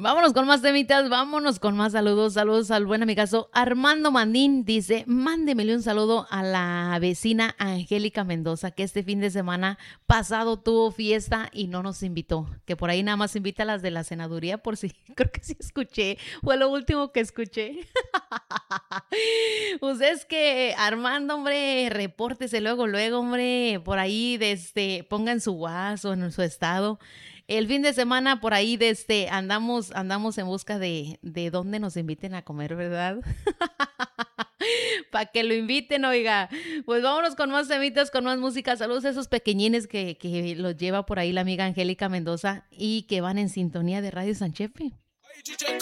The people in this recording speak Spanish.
Vámonos con más temitas, vámonos con más saludos. Saludos al buen amigazo Armando Mandín. Dice, mándemele un saludo a la vecina Angélica Mendoza, que este fin de semana pasado tuvo fiesta y no nos invitó. Que por ahí nada más invita a las de la senaduría, por si, creo que sí escuché. Fue lo último que escuché. Pues es que Armando, hombre, repórtese luego, luego, hombre, por ahí ponga en su WhatsApp o en su estado. El fin de semana por ahí andamos en busca de dónde nos inviten a comer, ¿verdad? Para que lo inviten, oiga. Pues vámonos con más temitas, con más música. Saludos a esos pequeñines que los lleva por ahí la amiga Angélica Mendoza y que van en sintonía de Radio Sanchepe.